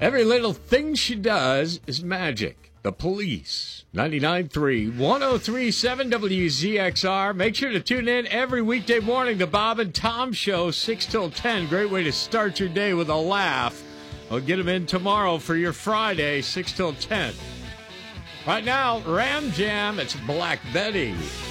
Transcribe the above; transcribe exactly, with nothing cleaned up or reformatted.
Every little thing she does is magic. The Police. ninety-nine point three, one oh three point seven W Z X R. Make sure to tune in every weekday morning. The Bob and Tom Show, six till ten. Great way to start your day with a laugh. I'll get them in tomorrow for your Friday, six till ten. Right now, Ram Jam. It's Black Betty.